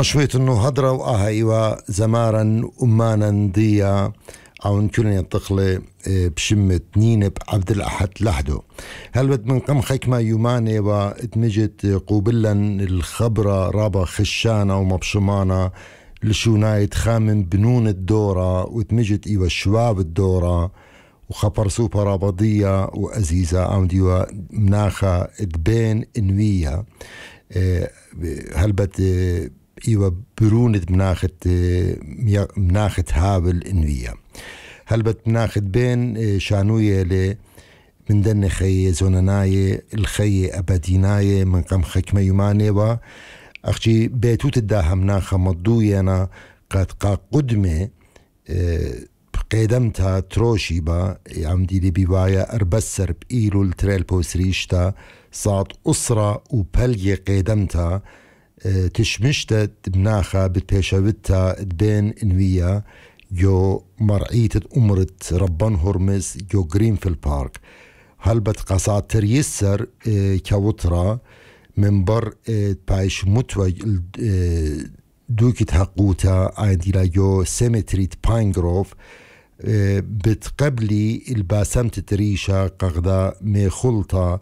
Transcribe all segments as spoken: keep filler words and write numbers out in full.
مشوية انه هدرة وآها ايوا زمارا امانا ضيا او كلنا ينتقل بشمة نينب عبد الاحد لحدو. هل بد من قم خيكما يوماني واتمجت قوبلا الخبرة رابا خشانة ومبشمانة لشونايت خامن بنون الدورة واتمجت ايوا شواب الدورة وخبر سوبر رابضية وأزيزة أو ديوا مناخة دبين إنوية. هل بد إيوا برونة مناخة مناخة هابل إنوية. هل بد مناخة بين شانوية ل من دن خي زونناية الخي أبديناية من قم خكمة يماني و أخشي بيتوت الداها مناخة مضوية قد قا قدمة قيدمتها تروشي با عمدي لي بيوايا أربسر بإيلو التريل بوسريشتا صاد أسرة وبلغي قيدمتها تشمشتا بناخا بتبيشاوتا بين انويا جو مرعية أمرت ربان هرمز جو جرينفيل بارك. هل بتقصات تريسر كوترا من بر بايش متوى دوكي تحقوتا عندي لا جو سيمتريت باينغروف بتقبلي الباسم تتريشا قغدا مي خلطة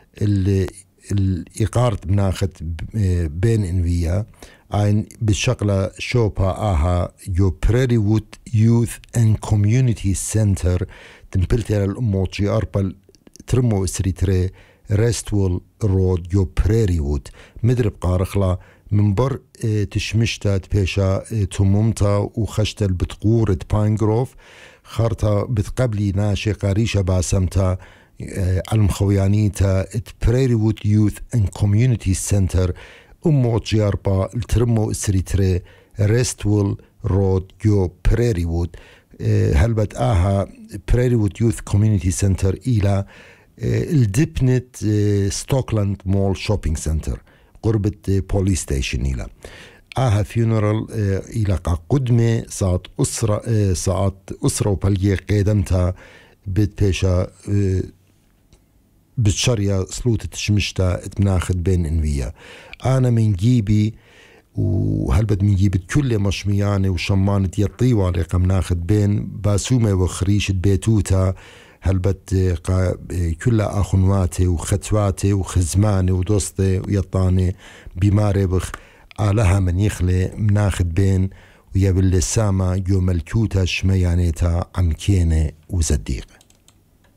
الإقارة بناخت بين انويا عين بالشغلة شوبا آها يو بريري وود يوث اند كوميونيتي سنتر تنبلتها الأموتشي أربل ترمو اسريتري ريستوول رود يو بريري وود مدرب قارخلا من بر تشمشتا تبيشا تمومتا وخشتا بتقورة باينغروف خارتا بتقبلي ناشي قاريشا باسمتا المخويانيتا بريري وود يوث اند كوميونيتي سنتر أمو جياربا الترمو اسريتري ريستوول رود يو بريري وود. هل بد آها بريري وود يوث كوميونيتي سنتر إلى الدبنت ستوكلاند مول شوبينج سنتر قربة بوليس ستيشن إلى آها فيونرال إلى قدمة صاد أسرة صاد أسرة وبلغي قيدمتها بتبيشا بتشريا سلوطة تشمشتا اتناخد بين انويا. أنا من جيبي وهل بد من جيبت كل مشمياني وشمانة يطيوة لقم ناخد بين باسومة وخريشة بيتوتا. هل بد كل أخنواتي وختواتي وخزماني ودوستي ويطاني بماري بخ آلها من يخلي مناخد بين ويبل ساما جو ملكوتا شميانيتا عمكيني وزديق.